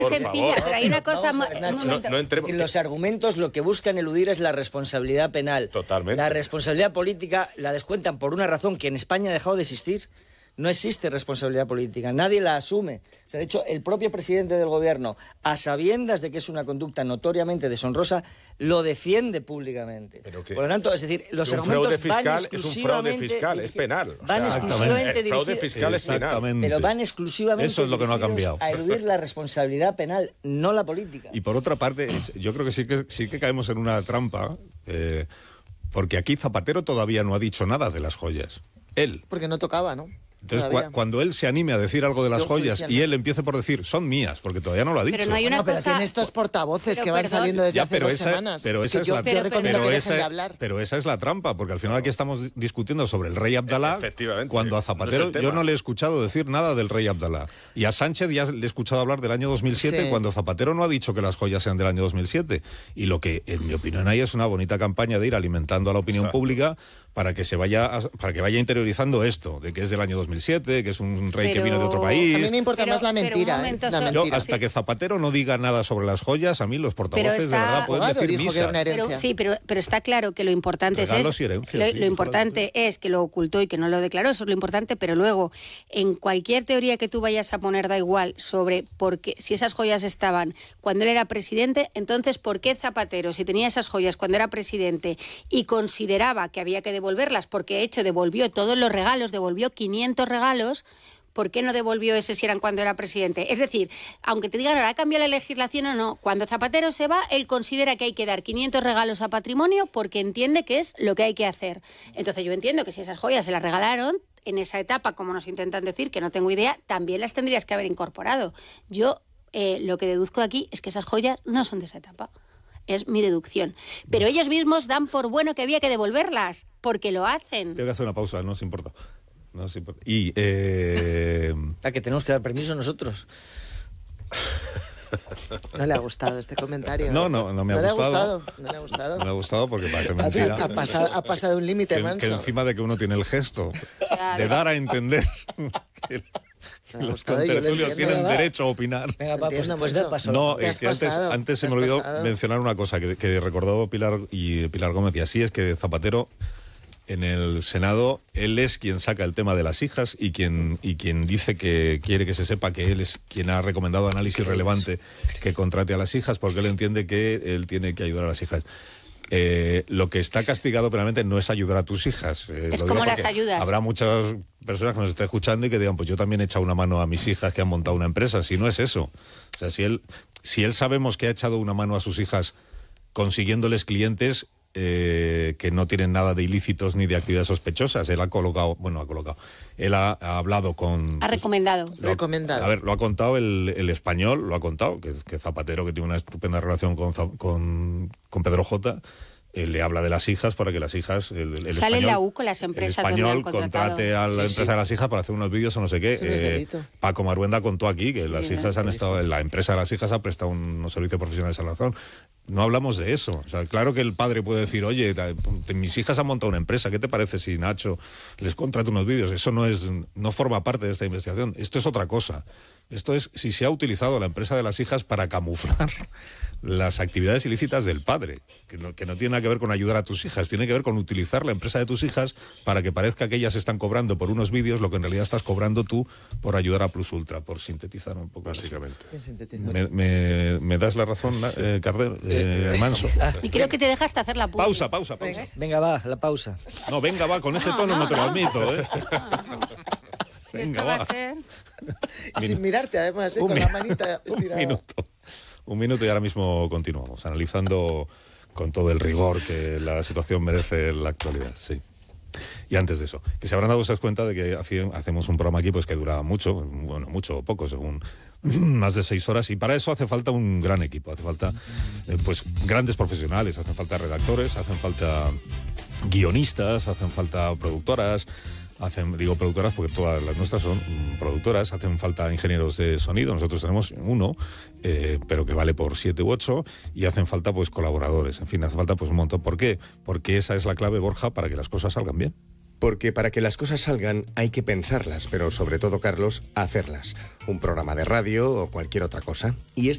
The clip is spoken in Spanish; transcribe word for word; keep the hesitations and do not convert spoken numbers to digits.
Por sencilla, favor. Pero hay una cosa... Vamos a ver, Nacho, no, no entremos... Los argumentos lo que buscan eludir es la responsabilidad penal. Totalmente. La responsabilidad política la descuentan por una razón que en España ha dejado de existir. No existe responsabilidad política, nadie la asume. O sea, de hecho, el propio presidente del gobierno, a sabiendas de que es una conducta notoriamente deshonrosa, lo defiende públicamente. Pero que, por lo tanto, es decir, los un argumentos fraude fiscal van es un fraude fiscal, es penal. Van o sea, exclusivamente el fraude dirigidos, fiscal es penal. pero van exclusivamente Eso es lo que no ha cambiado. a eludir la responsabilidad penal, no la política. Y por otra parte, yo creo que sí que, sí que caemos en una trampa, eh, porque aquí Zapatero todavía no ha dicho nada de las joyas. Él. Porque no tocaba, ¿no? Entonces, cu cuando él se anime a decir algo de las Yo joyas y él empiece por decir, son mías, porque todavía no lo ha dicho. Pero no hay una no, pero cosa... tiene estos portavoces pero, que van perdón. saliendo desde Ya, hace pero dos esa, semanas. pero esa que es yo, la, yo pero, recomiendo pero que esa, dejen de hablar. pero esa es la trampa, porque al final aquí estamos discutiendo sobre el rey Abdalá, cuando a Zapatero no yo no le he escuchado decir nada del rey Abdalá. Y a Sánchez ya le he escuchado hablar del año dos mil siete, Sí. cuando Zapatero no ha dicho que las joyas sean del año dos mil siete. Y lo que, en mi opinión, hay es una bonita campaña de ir alimentando a la opinión Exacto. pública para que se vaya a, para que vaya interiorizando esto, de que es del año dos mil siete, que es un rey Pero... que vino de otro país. A mí me importa Pero- más la pero un mentira. momento, ¿eh? La Sol- Yo, mentira. hasta que Zapatero no diga nada sobre las joyas, a mí los portavoces Pero está- de verdad pueden Abogado decir dijo que misa. era una herencia. Pero, sí, pero, pero está claro que lo importante Regalos es... y herencias, lo, sí, lo por importante es que lo ocultó y que no lo declaró, eso es lo importante, pero luego, en cualquier teoría que tú vayas a poner, da igual, sobre por qué, si esas joyas estaban cuando él era presidente, entonces, ¿por qué Zapatero, si tenía esas joyas cuando era presidente y consideraba que había que devolverlas, porque de hecho devolvió todos los regalos, devolvió quinientos regalos, ¿por qué no devolvió ese si eran cuando era presidente? Es decir, aunque te digan ahora ha cambiado la legislación o no, cuando Zapatero se va, él considera que hay que dar quinientos regalos a patrimonio porque entiende que es lo que hay que hacer. Entonces yo entiendo que si esas joyas se las regalaron, en esa etapa, como nos intentan decir, que no tengo idea, también las tendrías que haber incorporado. Yo eh, lo que deduzco de aquí es que esas joyas no son de esa etapa. Es mi deducción. Pero ellos mismos dan por bueno que había que devolverlas, porque lo hacen. Tengo que hacer una pausa, no os importa. No os importa. Y... Eh... ¿A que tenemos que dar permiso nosotros? No le ha gustado este comentario. No, no, no me ha ¿No gustado. Le ha gustado. No le ha gustado. No me ha gustado porque parece Ha, mentira. ha pasado, ha pasado un límite, que, manso. que encima de que uno tiene el gesto Claro. de dar a entender que Me ha los gustado, yo lo contertulios entiendo, tienen ¿verdad? derecho a opinar. Venga, va, pues, Entiendo, pues Manso. da paso. No, Te es has que antes, pasado, antes se te me has olvidó pasado. mencionar una cosa que, que recordó Pilar y Pilar Gómez, y así es que Zapatero en el Senado, él es quien saca el tema de las hijas y quien, y quien dice que quiere que se sepa que él es quien ha recomendado análisis relevante que contrate a las hijas, porque él entiende que él tiene que ayudar a las hijas. Eh, lo que está castigado penalmente no es ayudar a tus hijas. Eh, Es lo como digo las porque ayudas. Habrá muchas personas que nos estén escuchando y que digan, pues yo también he echado una mano a mis hijas que han montado una empresa. Si no es eso. O sea, si él, si él sabemos que ha echado una mano a sus hijas consiguiéndoles clientes eh, que no tienen nada de ilícitos ni de actividades sospechosas, él ha colocado, bueno, ha colocado, él ha, ha hablado con... Ha recomendado. Lo ha- Recomendado. A ver, lo ha contado el, el Español, lo ha contado, que, que Zapatero, que tiene una estupenda relación con, Za- con, con Pedro J., eh, le habla de las hijas para que las hijas... El, el Sale en español, la U con las empresas el donde han español contratado. contrate a la Sí, empresa sí. de las hijas para hacer unos vídeos o no sé qué. Eso no es Eh, delito. Paco Maruenda contó aquí que las Sí, hijas han estado... La empresa de las hijas ha prestado unos servicios profesionales a la razón. No hablamos de eso. O sea, claro que el padre puede decir, oye, ta- mis hijas han montado una empresa, ¿qué te parece si Nacho les contrata unos vídeos? Eso no es, no forma parte de esta investigación. Esto es otra cosa. Esto es si se ha utilizado la empresa de las hijas para camuflar las actividades ilícitas del padre, que no, que no tiene nada que ver con ayudar a tus hijas, tiene que ver con utilizar la empresa de tus hijas para que parezca que ellas están cobrando por unos vídeos lo que en realidad estás cobrando tú por ayudar a Plus Ultra, por sintetizar un poco. Básicamente. Bien sintetizado. ¿Me, me, me das la razón, eh, Carder, eh, Manso? Y creo que te dejaste hacer la publi. Pausa, pausa, pausa. Venga, va, la pausa. No, venga, va, con ese No, tono no, no, te lo no. admito, ¿eh? Si Venga, esto va va. a ser... Y sin mirarte, además, ¿eh? Un con mi- la manita Un estirada. minuto. Un minuto y ahora mismo continuamos, analizando con todo el rigor que la situación merece en la actualidad, sí. Y antes de eso, que se habrán dado ustedes cuenta de que hace- hacemos un programa aquí pues que dura mucho, bueno, mucho o poco, según más de seis horas, y para eso hace falta un gran equipo, hace falta eh, pues grandes profesionales, hacen falta redactores, hacen falta guionistas, hacen falta productoras, hacen, digo productoras porque todas las nuestras son mm, productoras, hacen falta ingenieros de sonido, nosotros tenemos uno, eh, pero que vale por siete u ocho, y hacen falta pues colaboradores, en fin, hace falta pues un montón. ¿Por qué? Porque esa es la clave, Borja, para que las cosas salgan bien. Porque para que las cosas salgan hay que pensarlas, pero sobre todo, Carlos, hacerlas. Un programa de radio o cualquier otra cosa. Y